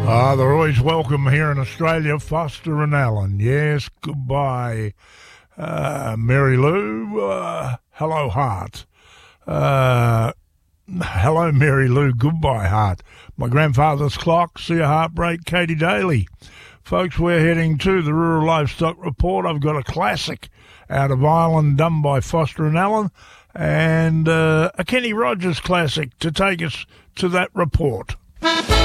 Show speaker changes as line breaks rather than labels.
They're always welcome here in Australia, Foster and Allen. Yes, goodbye, Mary Lou. Hello, Heart. Hello, Mary Lou. Goodbye, Heart. My grandfather's clock. See a heartbreak, Katie Daly. Folks, we're heading to the Rural Livestock Report. I've got a classic out of Ireland done by Foster and Allen and a Kenny Rogers classic to take us to that report.